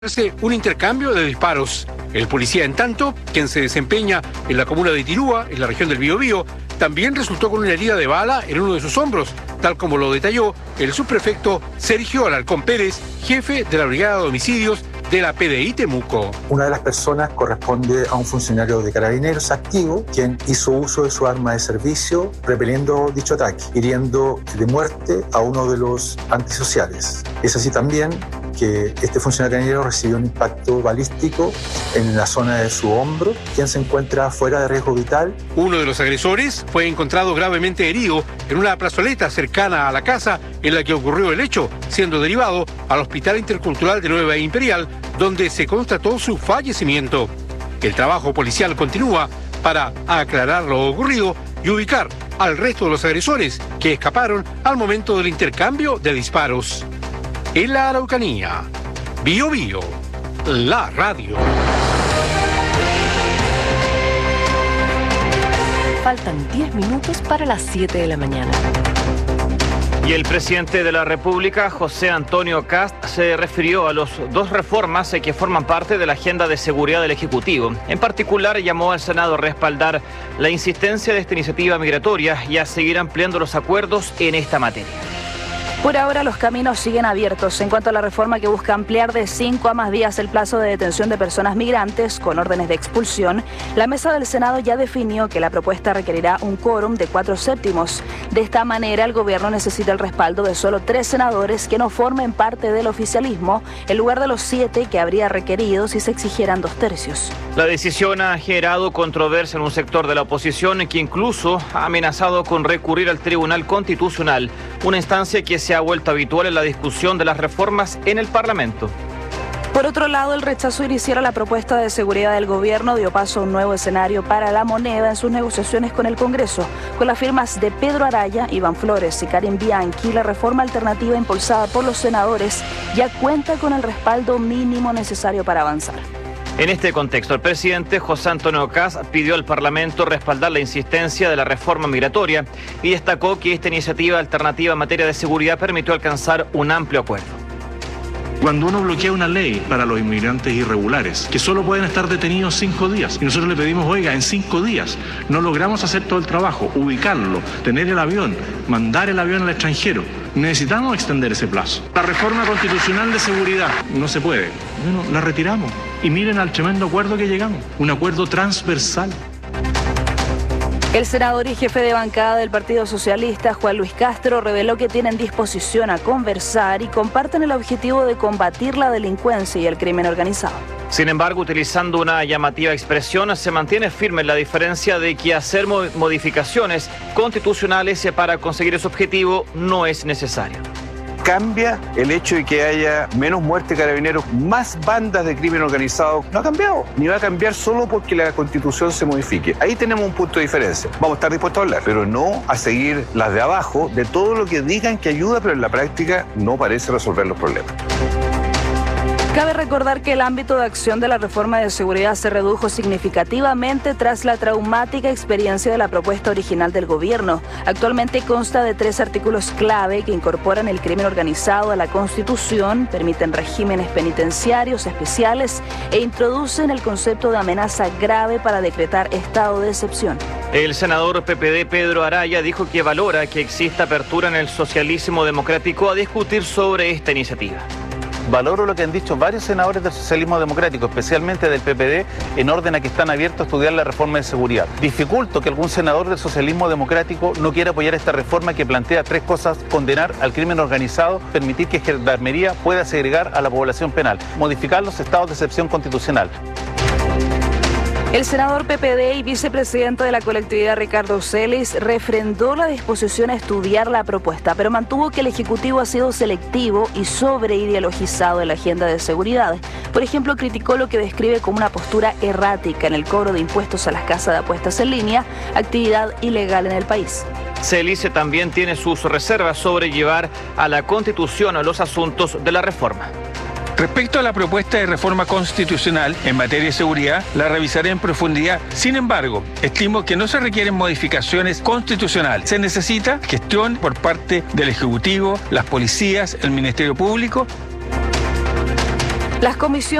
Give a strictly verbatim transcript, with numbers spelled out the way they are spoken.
Un intercambio de disparos. El policía, en tanto, quien se desempeña en la comuna de Tirúa, en la región del Biobío, también resultó con una herida de bala en uno de sus hombros, tal como lo detalló el subprefecto Sergio Alarcón Pérez, jefe de la Brigada de Homicidios de la P D I Temuco. Una de las personas corresponde a un funcionario de Carabineros activo, quien hizo uso de su arma de servicio repeliendo dicho ataque, hiriendo de muerte a uno de los antisociales. Es así también que este funcionario carabinero recibió un impacto balístico en la zona de su hombro, quien se encuentra fuera de riesgo vital. Uno de los agresores fue encontrado gravemente herido en una plazoleta cercana a la casa en la que ocurrió el hecho, siendo derivado al Hospital Intercultural de Nueva Imperial, donde se constató su fallecimiento. El trabajo policial continúa para aclarar lo ocurrido y ubicar al resto de los agresores que escaparon al momento del intercambio de disparos. En la Araucanía, Biobío, la radio. Faltan diez minutos para las siete de la mañana. Y el presidente de la República, José Antonio Kast, se refirió a las dos reformas que forman parte de la agenda de seguridad del Ejecutivo. En particular, llamó al Senado a respaldar la insistencia de esta iniciativa migratoria y a seguir ampliando los acuerdos en esta materia. Por ahora los caminos siguen abiertos en cuanto a la reforma que busca ampliar de cinco a más días el plazo de detención de personas migrantes con órdenes de expulsión. La mesa del Senado ya definió que la propuesta requerirá un quórum de cuatro séptimos. De esta manera el gobierno necesita el respaldo de solo tres senadores que no formen parte del oficialismo, en lugar de los siete que habría requerido si se exigieran dos tercios. La decisión ha generado controversia en un sector de la oposición que incluso ha amenazado con recurrir al Tribunal Constitucional, una instancia que se ha vuelto habitual en la discusión de las reformas en el Parlamento. Por otro lado, el rechazo inicial a la propuesta de seguridad del gobierno dio paso a un nuevo escenario para la moneda en sus negociaciones con el Congreso. Con las firmas de Pedro Araya, Iván Flores y Karin Bianchi, la reforma alternativa impulsada por los senadores ya cuenta con el respaldo mínimo necesario para avanzar. En este contexto, el presidente José Antonio Kast pidió al Parlamento respaldar la insistencia de la reforma migratoria y destacó que esta iniciativa alternativa en materia de seguridad permitió alcanzar un amplio acuerdo. Cuando uno bloquea una ley para los inmigrantes irregulares, que solo pueden estar detenidos cinco días, y nosotros le pedimos, oiga, en cinco días no logramos hacer todo el trabajo, ubicarlo, tener el avión, mandar el avión al extranjero, necesitamos extender ese plazo. La reforma constitucional de seguridad no se puede. Bueno, la retiramos. Y miren al tremendo acuerdo que llegamos, un acuerdo transversal. El senador y jefe de bancada del Partido Socialista, Juan Luis Castro, reveló que tienen disposición a conversar y comparten el objetivo de combatir la delincuencia y el crimen organizado. Sin embargo, utilizando una llamativa expresión, se mantiene firme la diferencia de que hacer modificaciones constitucionales para conseguir ese objetivo no es necesario. Cambia el hecho de que haya menos muertes de carabineros, más bandas de crimen organizado. No ha cambiado, ni va a cambiar solo porque la Constitución se modifique. Ahí tenemos un punto de diferencia. Vamos a estar dispuestos a hablar, pero no a seguir las de abajo de todo lo que digan que ayuda, pero en la práctica no parece resolver los problemas. Cabe recordar que el ámbito de acción de la reforma de seguridad se redujo significativamente tras la traumática experiencia de la propuesta original del gobierno. Actualmente consta de tres artículos clave que incorporan el crimen organizado a la Constitución, permiten regímenes penitenciarios especiales e introducen el concepto de amenaza grave para decretar estado de excepción. El senador P P D Pedro Araya dijo que valora que exista apertura en el socialismo democrático a discutir sobre esta iniciativa. Valoro lo que han dicho varios senadores del socialismo democrático, especialmente del P P D, en orden a que están abiertos a estudiar la reforma de seguridad. Dificulto que algún senador del socialismo democrático no quiera apoyar esta reforma que plantea tres cosas: condenar al crimen organizado, permitir que Gendarmería pueda segregar a la población penal, modificar los estados de excepción constitucional. El senador P P D y vicepresidente de la colectividad Ricardo Celis refrendó la disposición a estudiar la propuesta, pero mantuvo que el Ejecutivo ha sido selectivo y sobreideologizado en la agenda de seguridad. Por ejemplo, criticó lo que describe como una postura errática en el cobro de impuestos a las casas de apuestas en línea, actividad ilegal en el país. Celis también tiene sus reservas sobre llevar a la Constitución a los asuntos de la reforma. Respecto a la propuesta de reforma constitucional en materia de seguridad, la revisaré en profundidad. Sin embargo, estimo que no se requieren modificaciones constitucionales. Se necesita gestión por parte del Ejecutivo, las policías, el Ministerio Público. Las comisiones